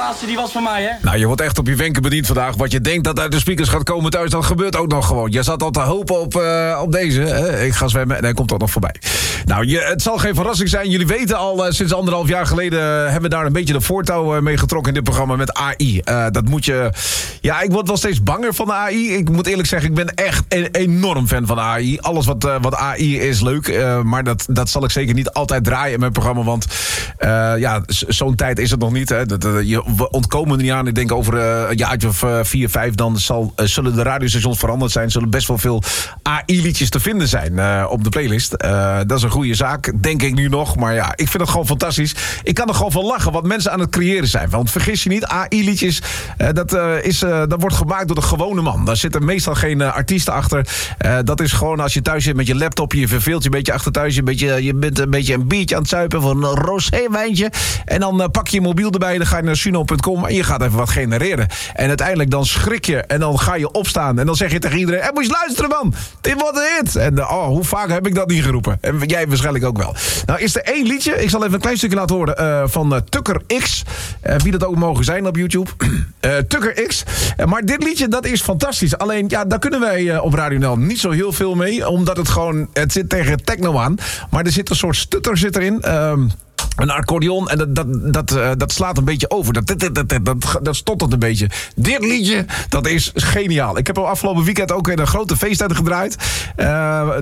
laatste die was van mij, hè? Nou, je wordt echt op je wenken bediend vandaag. Wat je denkt dat uit de speakers gaat komen thuis, dat gebeurt ook nog gewoon. Je zat al te hopen op deze. Hè? Ik ga zwemmen en hij komt ook nog voorbij. Nou, het zal geen verrassing zijn. Jullie weten al, sinds 1,5 jaar geleden hebben we daar een beetje de voortouw mee getrokken in dit programma met AI. Dat moet je... Ja, ik word wel steeds banger van de AI. Ik moet eerlijk zeggen, ik ben echt een enorm fan van de AI. Alles wat AI is leuk. Maar dat zal ik zeker niet altijd draaien in mijn programma. Want zo'n tijd is het nog niet. Hè. We ontkomen er niet aan. Ik denk over een jaartje of 4, 5... dan zullen de radiostations veranderd zijn. Zullen best wel veel AI-liedjes te vinden zijn op de playlist. Dat is een goede zaak, denk ik nu nog. Maar ja, ik vind het gewoon fantastisch. Ik kan er gewoon van lachen wat mensen aan het creëren zijn. Want vergis je niet, AI-liedjes... dat wordt gemaakt door de gewone man. Daar zitten meestal geen artiesten achter. Dat is gewoon als je thuis zit met je laptop... je verveelt je een beetje achter thuis... je bent een beetje een biertje aan het zuipen... voor een roséwijntje. En dan pak je je mobiel erbij... dan ga je naar suno.com... en je gaat even wat genereren. En uiteindelijk dan schrik je... en dan ga je opstaan... en dan zeg je tegen iedereen... moet je eens luisteren, man! Dit wordt een hit! En hoe vaak heb ik dat niet geroepen? En jij waarschijnlijk ook wel. Nou, is er één liedje... ik zal even een klein stukje laten horen... van Tucker X. Wie dat ook mogen zijn op YouTube. Tucker X. Maar dit liedje, dat is fantastisch. Alleen, ja, daar kunnen wij op Radio NL niet zo heel veel mee. Omdat het zit tegen techno aan. Maar er zit een soort stutter erin. Een accordeon en dat slaat een beetje over. Dat stottert een beetje. Dit liedje, dat is geniaal. Ik heb hem afgelopen weekend ook in een grote feesttent gedraaid.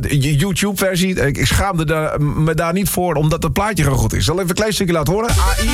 YouTube-versie. Ik schaamde me daar niet voor, omdat het plaatje gewoon goed is. Ik zal even een klein stukje laten horen. AI.